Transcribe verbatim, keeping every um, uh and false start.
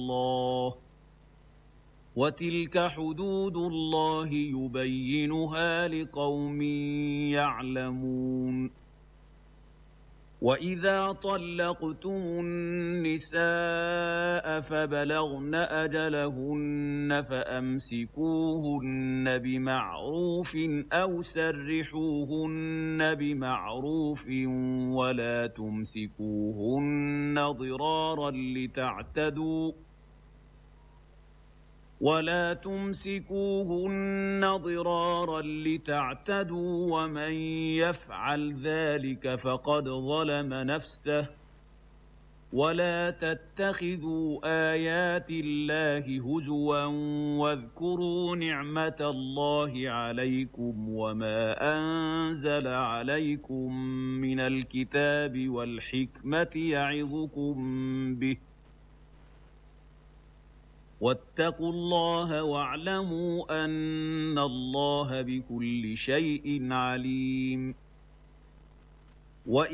الله وتلك حدود الله يبينها لقوم يعلمون. وإذا طلقتم النساء فبلغن أجلهن فأمسكوهن بمعروف أو سرحوهن بمعروف ولا تمسكوهن ضرارا لتعتدوا ولا تمسكوهن ضرارا لتعتدوا ومن يفعل ذلك فقد ظلم نفسه. ولا تتخذوا آيات الله هزوا واذكروا نعمة الله عليكم وما أنزل عليكم من الكتاب والحكمة يعظكم به واتقوا الله واعلموا أن الله بكل شيء عليم.